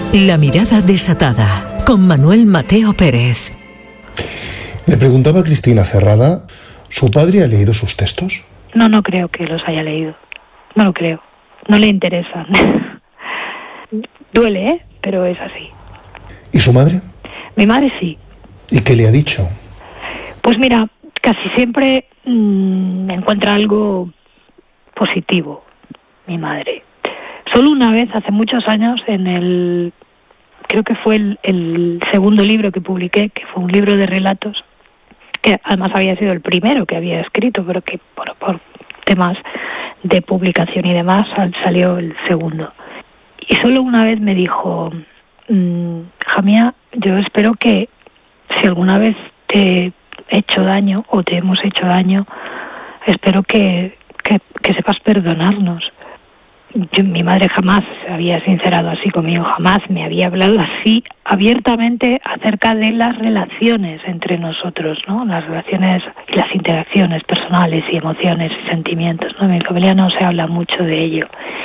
La mirada desatada, con Manuel Mateo Pérez. Le preguntaba a Cristina Cerrada, ¿su padre ha leído sus textos? No creo que los haya leído. No lo creo. No le interesan. Duele, pero es así. ¿Y su madre? Mi madre sí. ¿Y qué le ha dicho? Pues mira, casi siempre encuentra algo positivo, mi madre. Solo una vez, hace muchos años, creo que fue el segundo libro que publiqué, que fue un libro de relatos, que además había sido el primero que había escrito, pero que por temas de publicación y demás salió el segundo. Y solo una vez me dijo, Jamia, yo espero que si alguna vez te he hecho daño o te hemos hecho daño, espero que sepas perdonarnos. Mi madre jamás se había sincerado así conmigo, jamás me había hablado así abiertamente acerca de las relaciones entre nosotros, ¿no? Las relaciones y las interacciones personales y emociones y sentimientos, ¿no? En mi familia no se habla mucho de ello.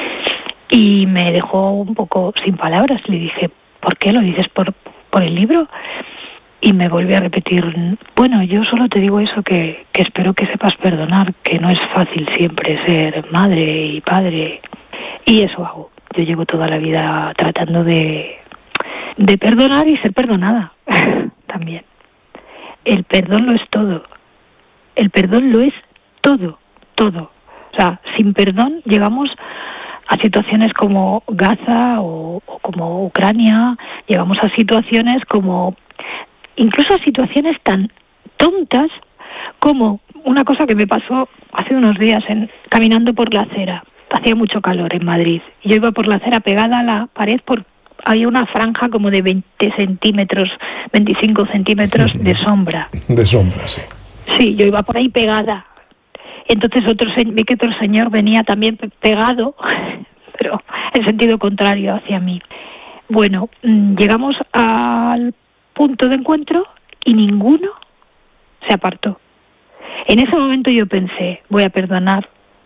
Y me dejó un poco sin palabras. Le dije, ¿por qué? ¿Lo dices por el libro? Y me volvió a repetir, bueno, yo solo te digo eso, que espero que sepas perdonar, que no es fácil siempre ser madre y padre. Y eso hago. Yo llevo toda la vida tratando de perdonar y ser perdonada también. El perdón lo es todo. El perdón lo es todo, todo. O sea, sin perdón llegamos a situaciones como Gaza o como Ucrania, llegamos a situaciones como, incluso a situaciones tan tontas como una cosa que me pasó hace unos días caminando por la acera. Hacía mucho calor en Madrid. Yo iba por la acera pegada a la pared había una franja como de 20 centímetros, 25 centímetros de sombra. De sombra, sí. Sí, yo iba por ahí pegada. Entonces vi que otro señor venía también pegado, pero en sentido contrario hacia mí. Bueno, llegamos al punto de encuentro y ninguno se apartó. En ese momento yo pensé, voy a perdonar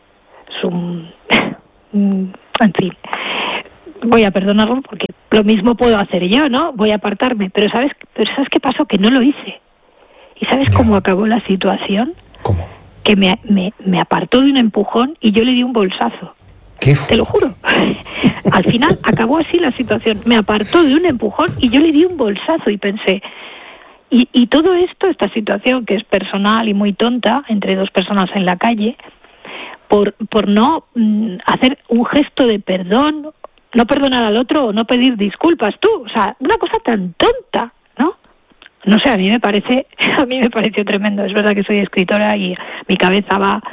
en fin, voy a perdonarlo porque lo mismo puedo hacer yo, ¿no? Voy a apartarme, pero ¿sabes qué pasó? Que no lo hice. ¿Y sabes cómo acabó la situación? ¿Cómo? Que me apartó de un empujón y yo le di un bolsazo. ¿Qué fue? Te lo juro. Al final acabó así la situación. Me apartó de un empujón y yo le di un bolsazo y pensé, y todo esto, esta situación que es personal y muy tonta, entre dos personas en la calle, por no hacer un gesto de perdón, no perdonar al otro o no pedir disculpas tú, o sea, una cosa tan tonta, ¿no? No sé, a mí me pareció tremendo. Es verdad que soy escritora y mi cabeza va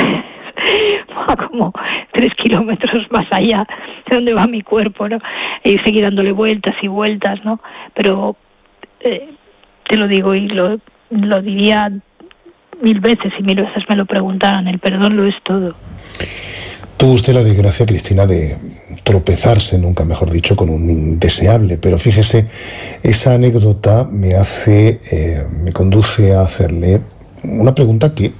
como 3 kilómetros más allá de donde va mi cuerpo, ¿no? Y seguir dándole vueltas y vueltas, ¿no? Pero te lo digo y lo diría 1000 veces y 1000 veces me lo preguntaran, el perdón lo es todo. Tuvo usted la desgracia, Cristina, de tropezarse, nunca mejor dicho, con un indeseable, pero fíjese, esa anécdota me conduce a hacerle una pregunta que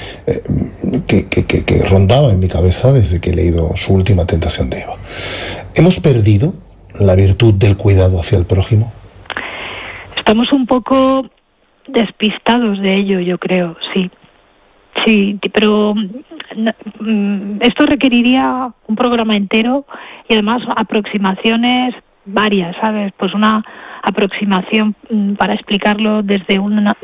rondaba en mi cabeza desde que he leído su última Tentación de Eva. ¿Hemos perdido la virtud del cuidado hacia el prójimo? Estamos un poco despistados de ello, yo creo, sí. Sí, pero esto requeriría un programa entero y además aproximaciones varias, ¿sabes? Pues una aproximación para explicarlo desde una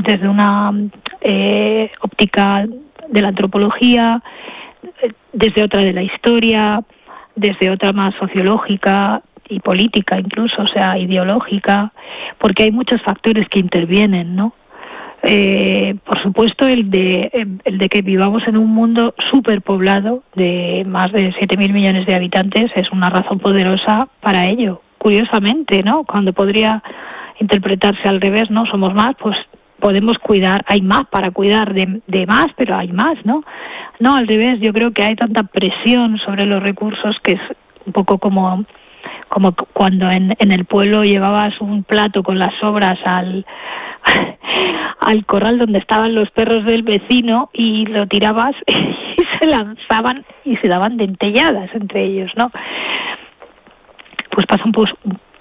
óptica de la antropología, desde otra de la historia, desde otra más sociológica y política incluso, o sea, ideológica, porque hay muchos factores que intervienen, ¿no? Por supuesto el de que vivamos en un mundo superpoblado de más de 7.000 millones de habitantes es una razón poderosa para ello, curiosamente, ¿no? Cuando podría interpretarse al revés, ¿no? Somos más, pues podemos cuidar, hay más para cuidar de más, pero hay más, ¿no? No, al revés, yo creo que hay tanta presión sobre los recursos que es un poco como cuando en el pueblo llevabas un plato con las sobras al corral donde estaban los perros del vecino y lo tirabas y se lanzaban y se daban dentelladas entre ellos, ¿no? Pues pasa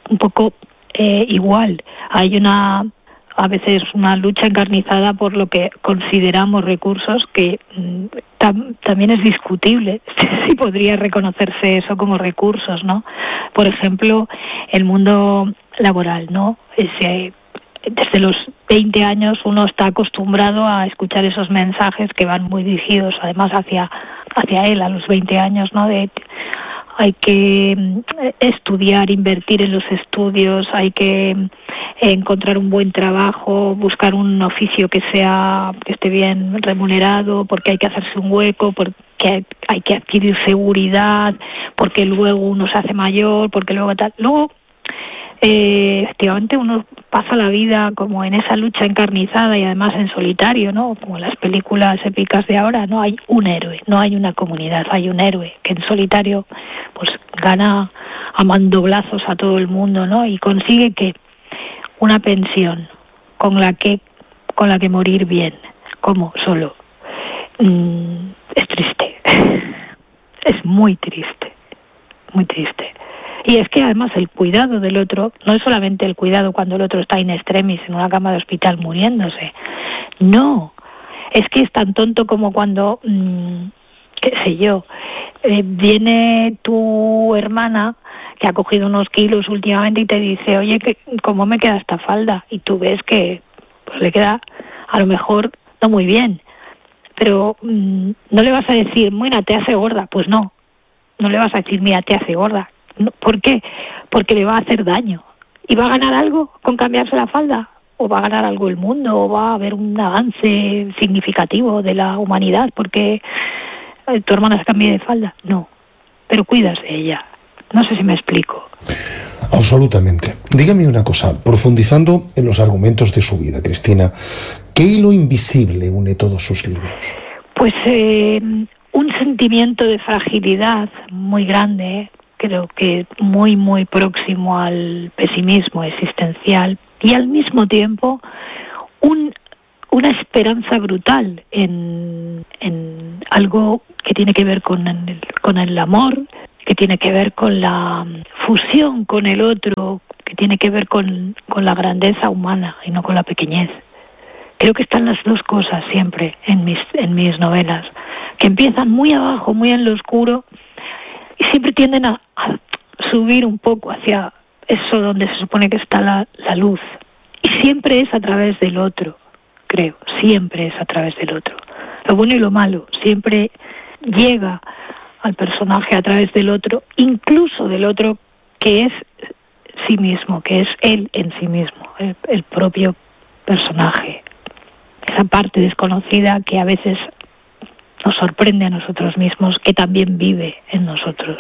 un poco igual. Hay a veces una lucha encarnizada por lo que consideramos recursos que también es discutible si podría reconocerse eso como recursos, ¿no? Por ejemplo, el mundo laboral, ¿no? Desde los 20 años uno está acostumbrado a escuchar esos mensajes que van muy dirigidos además hacia él a los 20 años, ¿no? Hay que estudiar, invertir en los estudios, hay que encontrar un buen trabajo, buscar un oficio que esté bien remunerado, porque hay que hacerse un hueco, porque hay que adquirir seguridad, porque luego uno se hace mayor, porque luego tal. Luego, efectivamente, uno pasa la vida como en esa lucha encarnizada y además en solitario, ¿no? Como en las películas épicas de ahora, no hay un héroe, no hay una comunidad, hay un héroe que en solitario pues gana a mandoblazos a todo el mundo, ¿no? Y consigue que una pensión con la que morir bien, como solo. Es triste. Es muy triste. Muy triste. Y es que además el cuidado del otro no es solamente el cuidado cuando el otro está in extremis en una cama de hospital muriéndose. No, es que es tan tonto como cuando, qué sé yo, viene tu hermana que ha cogido unos kilos últimamente y te dice, oye, ¿cómo me queda esta falda? Y tú ves que pues, le queda a lo mejor no muy bien, pero no le vas a decir, mira, te hace gorda. Pues no le vas a decir, mira, te hace gorda. No, ¿por qué? Porque le va a hacer daño. ¿Y va a ganar algo con cambiarse la falda? ¿O va a ganar algo el mundo? ¿O va a haber un avance significativo de la humanidad porque tu hermana se cambie de falda? No, pero cuidas de ella. No sé si me explico. Absolutamente. Dígame una cosa, profundizando en los argumentos de su vida, Cristina, ¿qué hilo invisible une todos sus libros? Pues un sentimiento de fragilidad muy grande, creo que muy, muy próximo al pesimismo existencial y al mismo tiempo una esperanza brutal en algo que tiene que ver con el amor, que tiene que ver con la fusión con el otro, que tiene que ver con la grandeza humana y no con la pequeñez. Creo que están las dos cosas siempre en mis novelas, que empiezan muy abajo, muy en lo oscuro, y siempre tienden a subir un poco hacia eso donde se supone que está la luz. Y siempre es a través del otro, creo, siempre es a través del otro. Lo bueno y lo malo, siempre llega al personaje a través del otro, incluso del otro que es sí mismo, que es él en sí mismo, el propio personaje. Esa parte desconocida que a veces nos sorprende a nosotros mismos, que también vive en nosotros.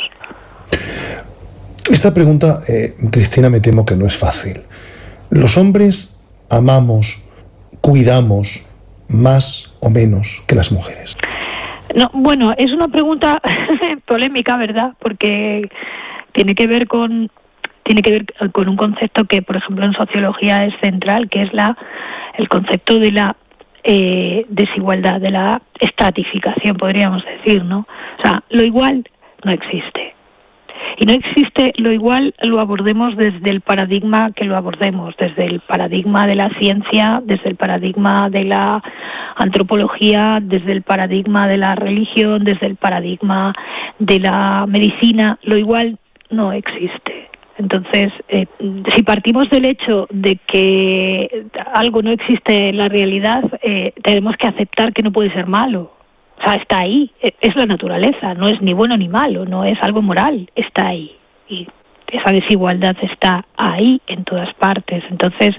Esta pregunta, Cristina, me temo que no es fácil. ¿Los hombres amamos, cuidamos más o menos que las mujeres? No, bueno, es una pregunta polémica, ¿verdad? Porque tiene que ver con un concepto que, por ejemplo, en sociología es central, que es el concepto de la desigualdad, de la estratificación, podríamos decir, ¿no? O sea, lo igual no existe. Y no existe lo igual, lo abordemos desde el paradigma que lo abordemos, desde el paradigma de la ciencia, desde el paradigma de la antropología, desde el paradigma de la religión, desde el paradigma de la medicina, lo igual no existe. Entonces, si partimos del hecho de que algo no existe en la realidad, tenemos que aceptar que no puede ser malo. O sea, está ahí, es la naturaleza, no es ni bueno ni malo, no es algo moral, está ahí. Y esa desigualdad está ahí en todas partes. Entonces,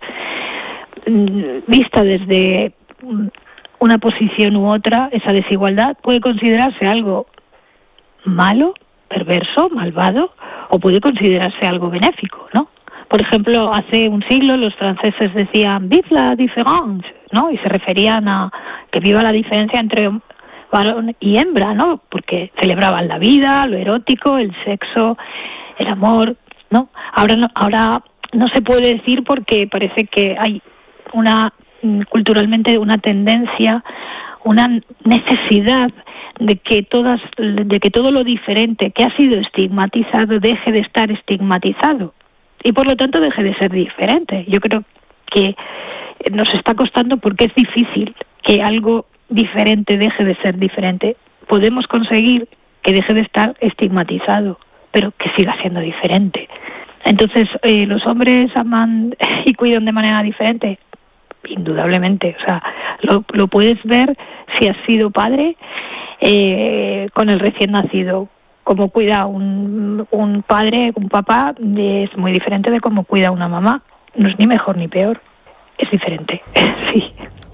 vista desde una posición u otra, esa desigualdad puede considerarse algo malo, perverso, malvado, o puede considerarse algo benéfico, ¿no? Por ejemplo, hace un siglo los franceses decían «vive la différence», ¿no? Y se referían a que viva la diferencia entre varón y hembra, ¿no? Porque celebraban la vida, lo erótico, el sexo, el amor, ¿no? Ahora no se puede decir porque parece que hay culturalmente una tendencia, una necesidad de que todo lo diferente que ha sido estigmatizado deje de estar estigmatizado. y por lo tanto deje de ser diferente. Yo creo que nos está costando porque es difícil que algo diferente deje de ser diferente. Podemos conseguir que deje de estar estigmatizado, pero que siga siendo diferente. Entonces, ¿los hombres aman y cuidan de manera diferente? Indudablemente. O sea, lo puedes ver si has sido padre con el recién nacido. Cómo cuida un padre, un papá, es muy diferente de cómo cuida una mamá. No es ni mejor ni peor. Es diferente, sí.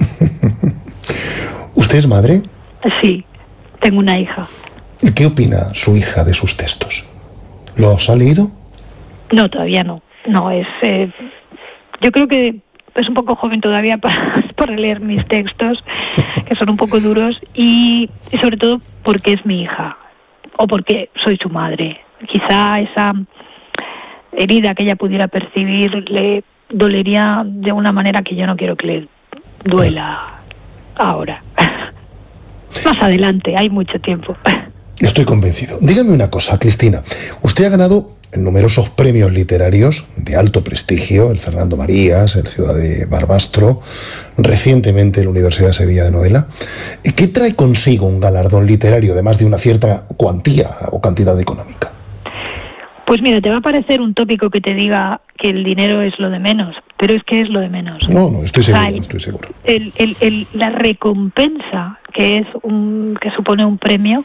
¿Usted es madre? Sí, tengo una hija. ¿Y qué opina su hija de sus textos? ¿Los ha leído? No, todavía no. No, yo creo que es un poco joven todavía para leer mis textos, que son un poco duros, y sobre todo porque es mi hija, o porque soy su madre. Quizá esa herida que ella pudiera percibir le dolería de una manera que yo no quiero que le duela ahora. Más adelante, hay mucho tiempo. Estoy convencido. Dígame una cosa, Cristina. Usted ha ganado numerosos premios literarios de alto prestigio, el Fernando Marías, el Ciudad de Barbastro, recientemente la Universidad de Sevilla de Novela. ¿Qué trae consigo un galardón literario, además de una cierta cuantía o cantidad económica? Pues mira, te va a parecer un tópico que te diga que el dinero es lo de menos, pero es que es lo de menos. No, estoy seguro, estoy seguro. La recompensa que supone un premio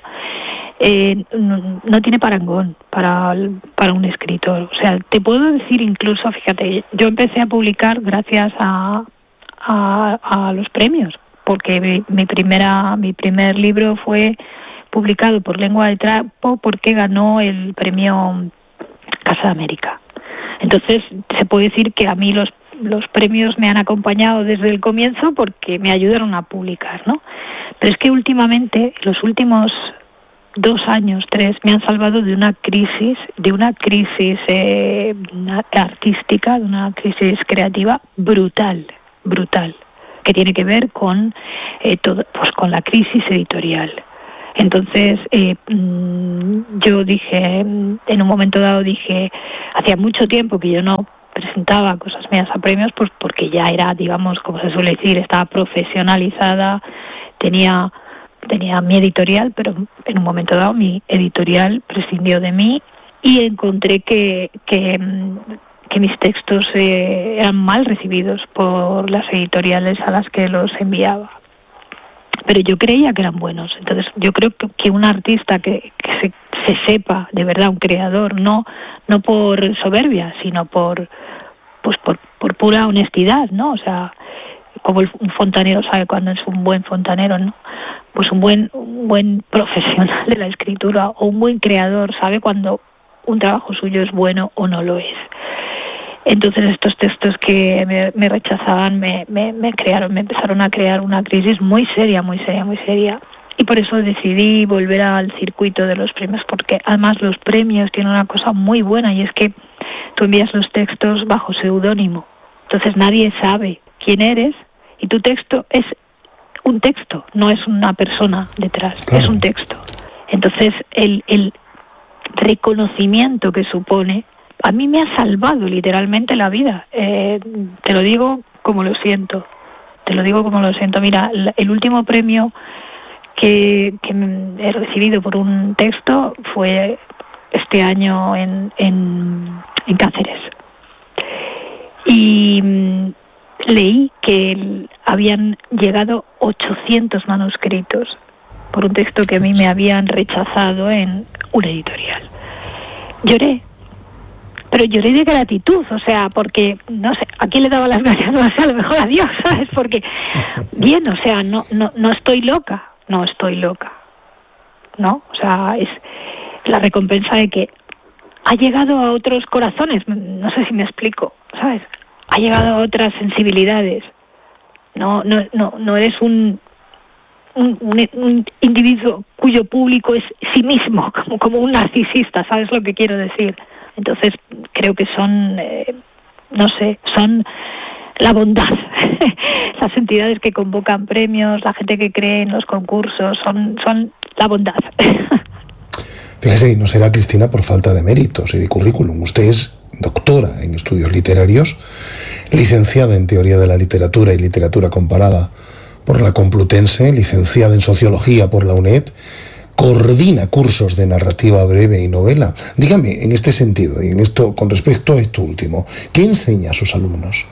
no tiene parangón para un escritor. O sea, te puedo decir incluso, fíjate, yo empecé a publicar gracias a los premios, porque mi primer libro fue publicado por Lengua de Trapo porque ganó el premio Casa de América. Entonces, se puede decir que a mí los premios me han acompañado desde el comienzo porque me ayudaron a publicar, ¿no? Pero es que últimamente, los últimos 2 años, 3, me han salvado de una crisis artística, de una crisis creativa brutal, que tiene que ver con con la crisis editorial. Entonces, yo dije, en un momento dado hacía mucho tiempo que yo no presentaba cosas mías a premios, pues porque ya era, digamos, como se suele decir, estaba profesionalizada, tenía mi editorial, pero en un momento dado mi editorial prescindió de mí y encontré que mis textos eran mal recibidos por las editoriales a las que los enviaba. Pero yo creía que eran buenos. Entonces yo creo que un artista que se sepa de verdad, un creador, no por soberbia, sino por pura honestidad, ¿no? O sea, como un fontanero sabe cuando es un buen fontanero, ¿no? Pues un buen profesional de la escritura o un buen creador sabe cuando un trabajo suyo es bueno o no lo es. Entonces estos textos que me rechazaban me empezaron a crear una crisis muy seria. Y por eso decidí volver al circuito de los premios, porque además los premios tienen una cosa muy buena, y es que tú envías los textos bajo seudónimo. Entonces nadie sabe quién eres y tu texto es un texto, no es una persona detrás, claro. Es un texto. Entonces el reconocimiento que supone a mí me ha salvado literalmente la vida. Te lo digo como lo siento. Mira, el último premio que he recibido por un texto fue este año en Cáceres. Y leí que habían llegado 800 manuscritos por un texto que a mí me habían rechazado en una editorial. Lloré. Pero lloré de gratitud, o sea, porque, no sé, ¿a quién le daba las gracias? No sé, a lo mejor a Dios, ¿sabes? Porque, bien, o sea, no estoy loca, ¿no? O sea, es la recompensa de que ha llegado a otros corazones, no sé si me explico, ¿sabes? Ha llegado a otras sensibilidades. No eres un individuo cuyo público es sí mismo, como un narcisista, ¿sabes lo que quiero decir? Entonces creo que son la bondad. Las entidades que convocan premios, la gente que cree en los concursos, son la bondad. Fíjese, y no será, Cristina, por falta de méritos y de currículum. Usted es doctora en estudios literarios, licenciada en Teoría de la Literatura y Literatura Comparada por la Complutense, licenciada en Sociología por la UNED, coordina cursos de narrativa breve y novela. Dígame, en este sentido, y en esto, con respecto a esto último, ¿qué enseña a sus alumnos?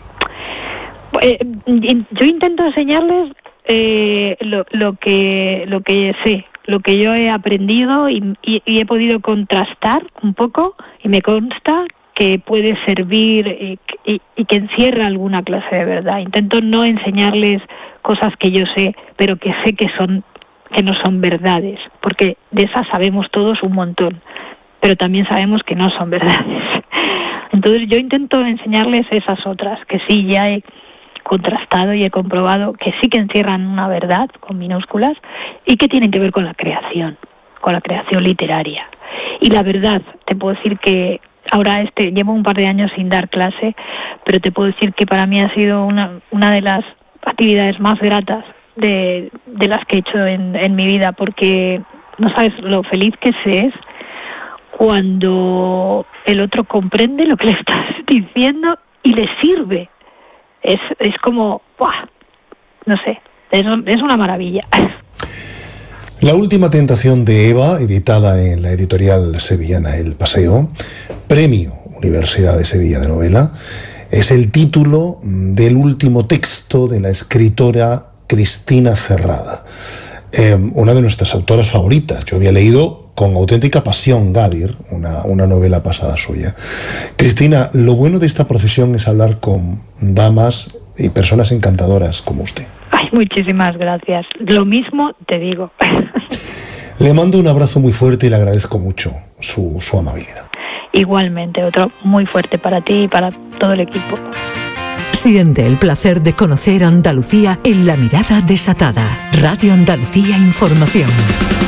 Yo intento enseñarles lo que sé, lo que yo he aprendido y he podido contrastar un poco, y me consta que puede servir y que encierra alguna clase de verdad. Intento no enseñarles cosas que yo sé, pero que sé que no son verdades, porque de esas sabemos todos un montón, pero también sabemos que no son verdades. Entonces yo intento enseñarles esas otras, que sí ya he contrastado y he comprobado que sí que encierran una verdad, con minúsculas, y que tienen que ver con la creación literaria. Y la verdad, te puedo decir que ahora llevo un par de años sin dar clase, pero te puedo decir que para mí ha sido una de las actividades más gratas de las que he hecho en mi vida, porque no sabes lo feliz que se es cuando el otro comprende lo que le estás diciendo y le sirve. Es como, ¡buah! No sé, es una maravilla. La última tentación de Eva, editada en la editorial sevillana El Paseo, Premio Universidad de Sevilla de Novela, es el título del último texto de la escritora Cristina Cerrada, una de nuestras autoras favoritas. Yo había leído con auténtica pasión Gadir, una novela pasada suya. Cristina, lo bueno de esta profesión es hablar con damas y personas encantadoras como usted. Ay, muchísimas gracias. Lo mismo te digo. Le mando un abrazo muy fuerte y le agradezco mucho su amabilidad. Igualmente, otro muy fuerte para ti y para todo el equipo. Siente el placer de conocer Andalucía en La Mirada Desatada. Radio Andalucía Información.